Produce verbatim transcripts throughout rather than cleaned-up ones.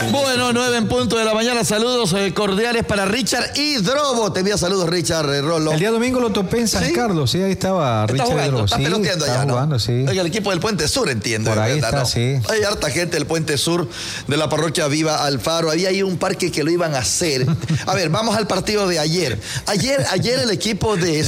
Bueno, nueve en punto de la mañana. Saludos eh, cordiales para Richard Hidrobo. Te envía saludos, Richard eh, Rolo. El día domingo lo topé en San ¿Sí? Carlos. Sí, ahí estaba está Richard jugando, Hidrobo. Está sí, peloteando está allá, jugando, ¿no? sí. Oiga, el equipo del Puente Sur, entiendo. Por ahí ¿verdad, está, no? sí. Hay harta gente del Puente Sur de la parroquia Viva Alfaro. Había ahí un parque que lo iban a hacer. A ver, vamos al partido de ayer. Ayer, ayer el equipo de...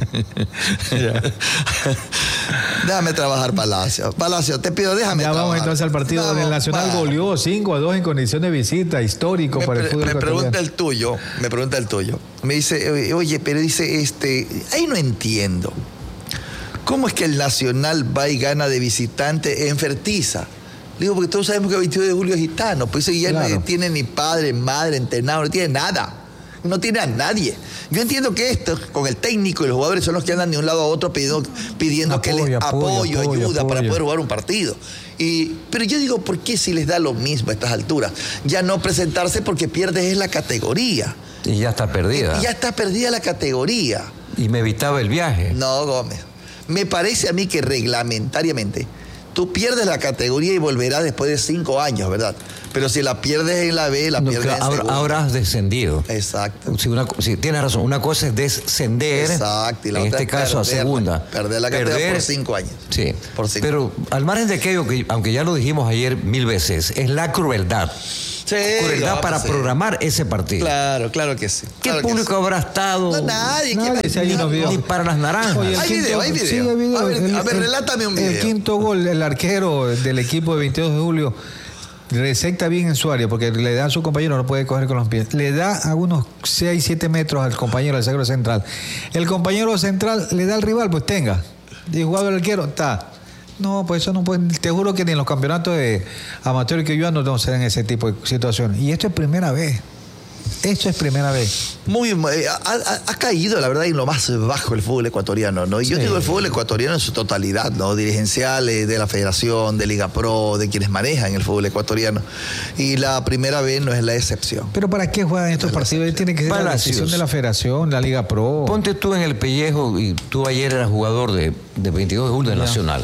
Déjame trabajar, Palacio. Palacio, te pido, déjame ya trabajar. Vamos entonces al partido donde el Nacional va. goleó cinco a dos en condición de visita, histórico me para el fútbol. Me ecuatoriano. pregunta el tuyo, me pregunta el tuyo. Me dice, oye, pero dice, este, ahí no entiendo. ¿Cómo es que el Nacional va y gana de visitante en Fertiza? Digo, porque todos sabemos que el veintidós de julio es gitano, pues ya claro. no tiene ni padre, madre, entrenador, no tiene nada. No tiene a nadie. Yo entiendo que esto, con el técnico y los jugadores, son los que andan de un lado a otro pidiendo, pidiendo apoyo, que les apoyo, apoyo, apoyo ayuda apoyo. para poder jugar un partido. Y, pero yo digo, ¿por qué si les da lo mismo a estas alturas? Ya no presentarse porque pierdes es la categoría. Y ya está perdida. Y ya está perdida la categoría. Y me evitaba el viaje. No, Gómez. Me parece a mí que reglamentariamente tú pierdes la categoría y volverás después de cinco años, ¿verdad? Pero si la pierdes en la B, la no, pierdes en ahora, segunda. ahora has descendido. Exacto. Si una, si tienes razón, una cosa es descender, exacto, y la en otra este es caso perder, a segunda. Perder la categoría perder, por cinco años. Sí. Por cinco. Pero al margen de aquello, que, aunque ya lo dijimos ayer mil veces, es la crueldad. Sí, crueldad no, para sí. programar ese partido. Claro, claro que sí. ¿Qué claro público que sí. habrá estado? No, nadie. nadie ¿Qué si hay unos videos. Ni para las naranjas. Oye, hay quinto, video, hay video. Sí, hay video. A ver, el, a ver el, relátame un video. El quinto gol, el arquero del equipo de veintidós de julio resecta bien en su área porque le da a su compañero, no puede coger con los pies. Le da a unos seis, siete metros al compañero, al zaguero central. El compañero central le da al rival, pues tenga. Y jugado el arquero, está. No, pues eso no puede. Te juro que ni en los campeonatos de amateur que yo ando no se dan ese tipo de situaciones. Y esto es primera vez. Esto es primera vez. Muy, ha, ha, ha caído, la verdad, en lo más bajo el fútbol ecuatoriano, ¿no? Y sí. yo digo el fútbol ecuatoriano en su totalidad, ¿no? Dirigenciales, de la Federación, de Liga Pro, de quienes manejan el fútbol ecuatoriano. Y la primera vez no es la excepción. ¿Pero para qué juegan estos no partidos? Tiene que ser Palacios. La decisión de la Federación, la Liga Pro. Ponte tú en el pellejo, y tú ayer eras jugador de, de veintidós de julio del Nacional.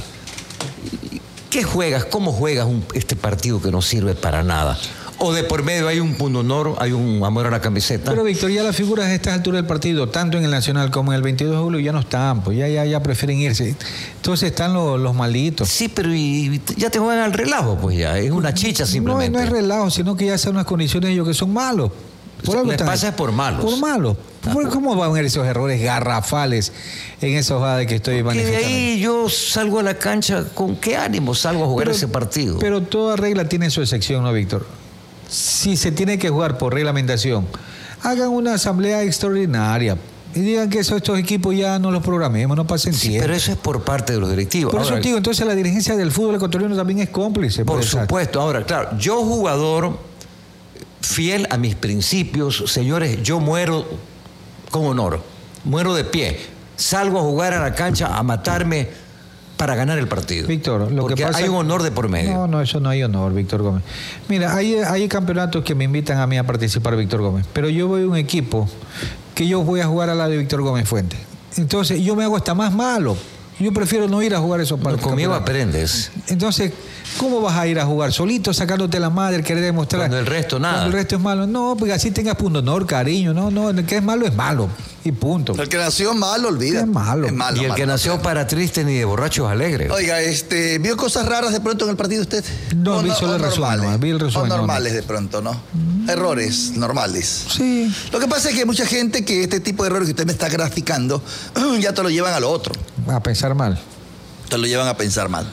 ¿Qué juegas? ¿Cómo juegas un, este partido que no sirve para nada? O de por medio hay un punto honor, hay un amor a la camiseta. Pero Víctor, ya las figuras a estas alturas del partido, tanto en el Nacional como en el veintidós de julio, ya no están, pues ya, ya, ya prefieren irse. Entonces están los, los malditos. Sí, pero y, ya te juegan al relajo, pues ya, es una chicha simplemente. No, no es relajo, sino que ya son unas condiciones ellos que son malos. Por algo les pasa es por malos. Por malos. Ah, ¿Por ¿Cómo van a ver esos errores garrafales en esa jugada de que estoy manifestando? Que de ahí yo salgo a la cancha, ¿con qué ánimo salgo a jugar pero, ese partido? Pero toda regla tiene su excepción, ¿no, Víctor? Si se tiene que jugar por reglamentación, hagan una asamblea extraordinaria y digan que eso, estos equipos ya no los programemos, no pasen sí, tiempo. Pero eso es por parte de los directivos. Por ahora, eso digo, entonces la dirigencia del fútbol ecuatoriano también es cómplice. Por, por exacto. supuesto. Ahora, claro, yo jugador fiel a mis principios, señores, yo muero con honor, muero de pie, salgo a jugar a la cancha a matarme para ganar el partido. Víctor, lo porque que pasa hay un honor de por medio. No, no, eso no hay honor, Víctor Gómez. Mira, hay, hay campeonatos que me invitan a mí a participar, Víctor Gómez, pero yo voy a un equipo que yo voy a jugar al lado de Víctor Gómez Fuentes. Entonces, yo me hago hasta más malo. Yo prefiero no ir a jugar esos partidos. No, conmigo aprendes. Entonces, ¿cómo vas a ir a jugar solito, sacándote la madre, querer demostrar? Cuando el resto nada. Cuando el resto es malo. No, porque así tengas punto honor, cariño. No, no, el que es malo es malo. Y punto. El que nació malo, olvida. Es malo. Es malo y el malo, que nació malo. para tristes ni de borrachos alegres. Oiga, este, ¿vio cosas raras de pronto en el partido usted? No, o vi no, solo el resumen. normales, Vi el resumen. o normales no, no. de pronto, ¿no? Mm. Errores normales. Sí. Lo que pasa es que hay mucha gente que este tipo de errores que usted me está graficando ya te lo llevan a lo otro. A pensar mal. Te lo llevan a pensar mal.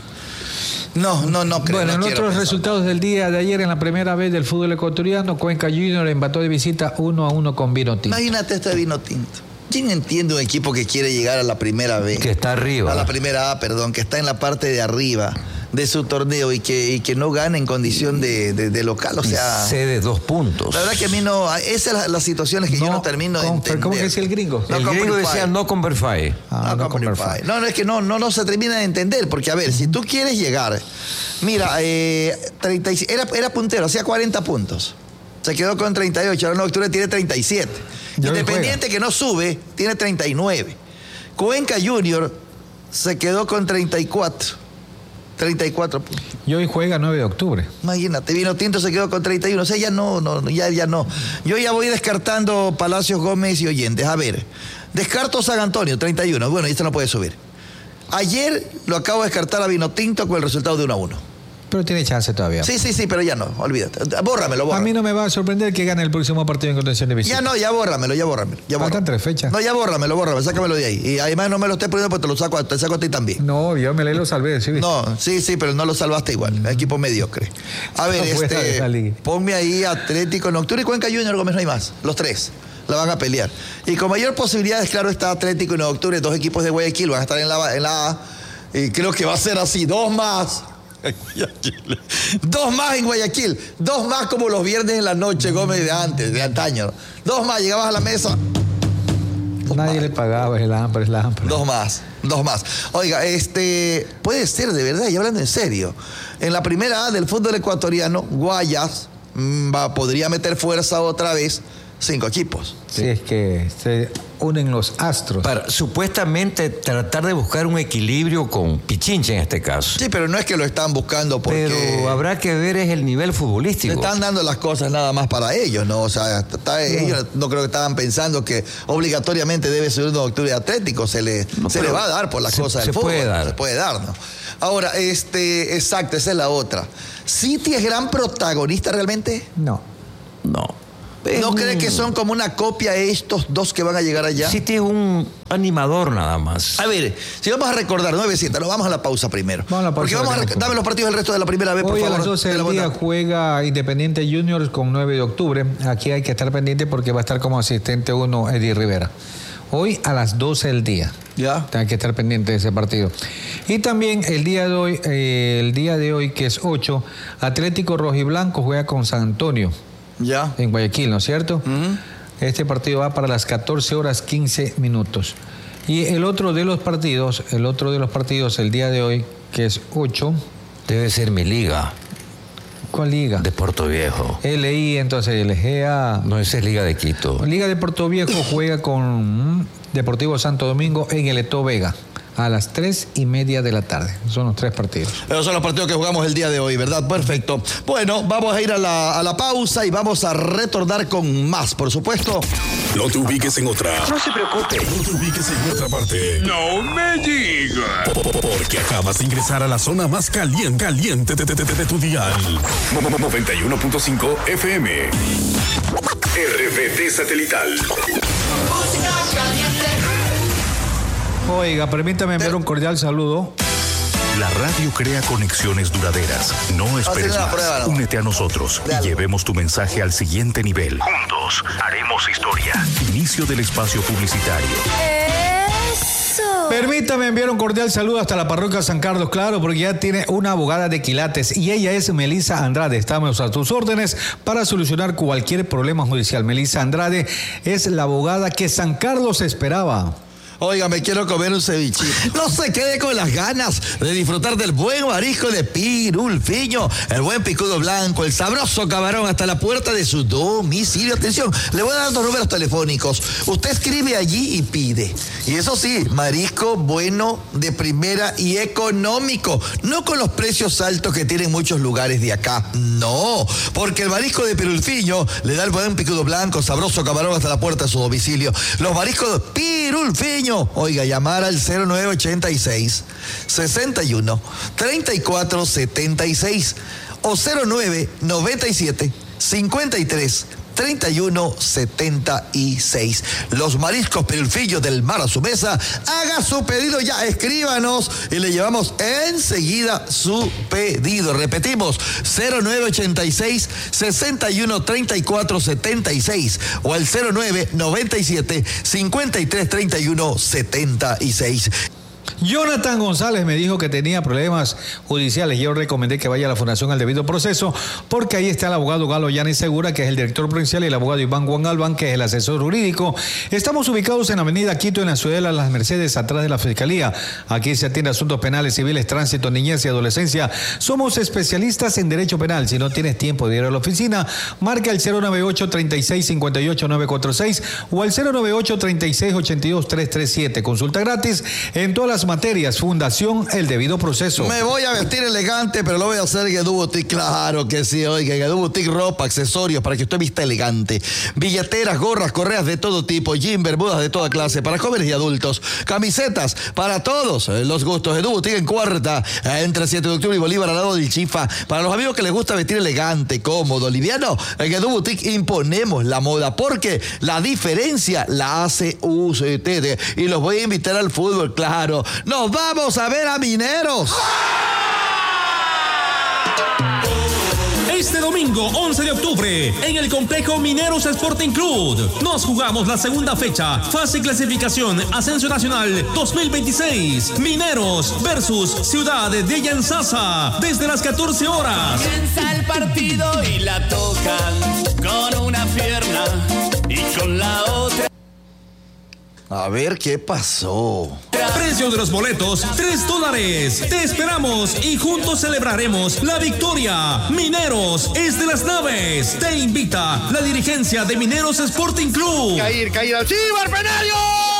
No, no, no creo. Bueno, no en otros resultados del día de ayer en la primera vez del fútbol ecuatoriano, Cuenca Junior empató de visita uno a uno con Vino Tinto. Imagínate este Vino Tinto. ¿Quién entiende un equipo que quiere llegar a la primera vez? Que está arriba. A la primera A, perdón, que está en la parte de arriba de su torneo y que, y que no gana en condición de, de, de local, o sea... Y cede dos puntos. La verdad que a mí no... Esas son las, las situaciones que no, yo no termino de entender. ¿Cómo que decía el gringo? No, el gringo decía no con verify. Ah, no, no con verify. No, no, es que no, no, no se termina de entender, porque a ver, uh-huh. si tú quieres llegar... Mira, eh, treinta, era, era puntero, hacía cuarenta puntos. Se quedó con treinta y ocho, ahora en octubre tiene treinta y siete. Ya Independiente que no sube, tiene treinta y nueve. Cuenca Junior se quedó con treinta y cuatro. treinta y cuatro puntos. Y hoy juega nueve de octubre. Imagínate, Vino Tinto se quedó con treinta y uno. O sea, ya no, no, ya, ya no. Yo ya voy descartando Palacios, Gómez y Oyentes. A ver, descarto San Antonio, treinta y uno. Bueno, y este no puede subir. Ayer lo acabo de descartar a Vino Tinto con el resultado de uno a uno. Pero tiene chance todavía. Sí, sí, sí, pero ya no, olvídate. Bórramelo, bórramelo. A mí no me va a sorprender que gane el próximo partido en contención de visita. Ya no, ya bórramelo, ya bórramelo. Ya Faltan bórramelo. tres fechas. No, ya bórramelo, bórramelo, sácamelo de ahí. Y además no me lo estés poniendo porque te lo saco, te saco a ti también. No, yo me le lo salvé, sí. No, sí, sí, pero no lo salvaste igual. Mm. Equipo mediocre. A ver, No este, ponme ahí Atlético en octubre y Cuenca Junior, Gómez, no hay más. Los tres la van a pelear. Y con mayor posibilidades, claro, está Atlético en octubre, dos equipos de Guayaquil van a estar en la, en la A. Y creo que va a ser así, dos más. Dos más en Guayaquil, dos más como los viernes en la noche, Gómez, de antes, de antaño. Dos más, llegabas a la mesa. Nadie le pagaba, es lámpara, es lámpara. Dos más, dos más. Oiga, este, puede ser de verdad, y hablando en serio, en la primera A del fútbol ecuatoriano, Guayas mmm, va, podría meter fuerza otra vez, cinco equipos. Sí, es que se unen los astros. Para supuestamente tratar de buscar un equilibrio con Pichincha en este caso. Sí, pero no es que lo están buscando porque... Pero habrá que ver es el nivel futbolístico. Le están dando las cosas nada más para ellos, ¿no? O sea, está, no. ellos no creo que estaban pensando que obligatoriamente debe ser un octubre Atlético. Se le, no, se le va a dar por las se, cosas se del fútbol. Puede dar. Se puede dar, ¿no? Ahora, este, exacto, esa es la otra. ¿City es gran protagonista realmente? No. No. ¿No cree que son como una copia estos dos que van a llegar allá? City es un animador nada más. A ver, si vamos a recordar, nueve siete, no, vamos a la pausa primero. Vamos a la pausa. Porque vamos a, dame los partidos del resto de la primera vez, por Hoy favor. a las doce del día juega Independiente Juniors con nueve de octubre. Aquí hay que estar pendiente porque va a estar como asistente uno Eddie Rivera. Hoy a las doce del día. Ya. Hay que estar pendiente de ese partido. Y también el día de hoy, eh, el día de hoy que es ocho, Atlético Rojiblanco juega con San Antonio. Ya. En Guayaquil, ¿no es cierto? Uh-huh. Este partido va para las catorce horas quince minutos. Y el otro de los partidos, el otro de los partidos el día de hoy, que es ocho. Debe ser mi liga. ¿Cuál liga? De Puerto Viejo. L I, entonces L G A. No, esa es Liga de Quito. Liga de Puerto Viejo juega con Deportivo Santo Domingo en el Eto Vega. A las tres y media de la tarde. Son los tres partidos. Esos son los partidos que jugamos el día de hoy, ¿verdad? Perfecto. Bueno, vamos a ir a la, a la pausa y vamos a retornar con más, por supuesto. No te ubiques en otra. No se preocupe. No te ubiques en otra parte. No me digas. Porque acabas de ingresar a la zona más caliente, caliente de, de, de, de tu dial. noventa y uno punto cinco F M. R B T Satelital. Música caliente. Oiga, permítame enviar un cordial saludo. La radio crea conexiones duraderas. No esperes más. Prueba, ¿no? Únete a nosotros y llevemos tu mensaje al siguiente nivel. Juntos haremos historia. Inicio del espacio publicitario. Eso. Permítame enviar un cordial saludo hasta la parroquia San Carlos, claro, porque ya tiene una abogada de quilates y ella es Melissa Andrade. Estamos a tus órdenes para solucionar cualquier problema judicial. Melissa Andrade es la abogada que San Carlos esperaba. Oiga, me quiero comer un cevichito. No se quede con las ganas de disfrutar del buen marisco de Pirulfiño, el buen picudo blanco, el sabroso camarón hasta la puerta de su domicilio. Atención, le voy a dar dos números telefónicos. Usted escribe allí y pide. Y eso sí, marisco bueno, de primera y económico. No con los precios altos que tienen muchos lugares de acá. No, porque el marisco de Pirulfiño le da el buen picudo blanco, sabroso camarón hasta la puerta de su domicilio. Los mariscos de Pirulfiño. Oiga, llamar al cero nueve ochenta y seis, sesenta y uno, treinta y cuatro setenta y seis o cero nueve noventa y siete, cincuenta y tres, treinta y uno setenta y seis. Los mariscos Pirulfiño del mar a su mesa. Haga su pedido ya, escríbanos y le llevamos enseguida su pedido. Repetimos, cero nueve ochenta y seis, sesenta y uno, treinta y cuatro setenta y seis o al cero nueve noventa y siete, cincuenta y tres, treinta y uno setenta y seis. Jonathan González me dijo que tenía problemas judiciales. Yo recomendé que vaya a la Fundación al Debido Proceso, porque ahí está el abogado Galo Yanis Segura, que es el director provincial, y el abogado Iván Juan Galván, que es el asesor jurídico. Estamos ubicados en Avenida Quito, en la ciudad de Las Mercedes, atrás de la Fiscalía. Aquí se atiende asuntos penales, civiles, tránsito, niñez y adolescencia. Somos especialistas en derecho penal. Si no tienes tiempo de ir a la oficina, marca el cero nueve ocho, treinta y seis, cincuenta y ocho, novecientos cuarenta y seis o al cero nueve ocho, treinta y seis, ochenta y dos, trescientos treinta y siete. Consulta gratis en todas las las materias, Fundación El Debido Proceso. Me voy a vestir elegante, pero lo voy a hacer en Edu Boutique. Claro que sí, oiga, en Edu Boutique, ropa, accesorios para que usted vista elegante. Billeteras, gorras, correas de todo tipo, jean, bermudas de toda clase para jóvenes y adultos. Camisetas para todos los gustos. Edu Boutique en Cuarta, entre siete de octubre y Bolívar al lado del Chifa. Para los amigos que les gusta vestir elegante, cómodo, liviano, en Edu Boutique imponemos la moda porque la diferencia la hace usted. Y los voy a invitar al fútbol, claro. Nos vamos a ver a Mineros. Este domingo once de octubre, en el complejo Mineros Sporting Club, nos jugamos la segunda fecha, fase clasificación Ascenso Nacional dos mil veintiséis. Mineros versus Ciudad de Yanzasa, desde las catorce horas. Comienza el partido y la tocan con una pierna y con la otra. A ver qué pasó. Precio de los boletos, tres dólares. Te esperamos y juntos celebraremos la victoria. Mineros es de las naves. Te invita la dirigencia de Mineros Sporting Club. Caer, caer al ciberpenario.